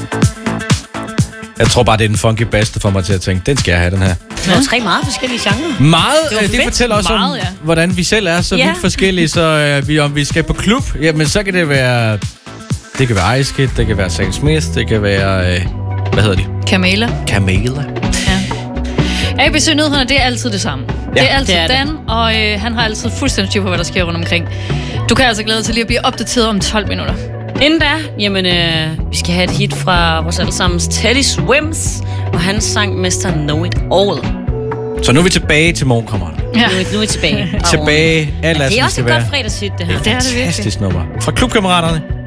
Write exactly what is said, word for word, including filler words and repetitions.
Jeg tror bare, det er den funky bass, der får mig til at tænke, den skal jeg have, den her. Der er tre meget forskellige genrer. Meget. Det, det fortæller også meget, om, ja. hvordan vi selv er så Ja. vidt forskellige. Så øh, vi, om vi skal på klub, jamen så kan det være... Det kan være Ice Kid, det kan være Sam Smith, det kan være... Øh, hvad hedder de? Camela. Camela. A B C Nyhederne, det er altid det samme. Ja, det er altid det er det. Dan, og øh, han har altid fuldstændig styr på, hvad der sker rundt omkring. Du kan altså glæde dig til lige at blive opdateret om tolv minutter. Inden da, jamen, øh, vi skal have et hit fra vores allesammens Teddy Swims, og hans sang mister Know It All. Så nu er vi tilbage til morgenkammerater. Ja. Nu, er- nu er vi tilbage. Tilbage, alt Ja, er, det som er det også skal et være. godt fredagshit, det her. Det er det virkelig. Fantastisk nummer. Fra Klubkammeraterne.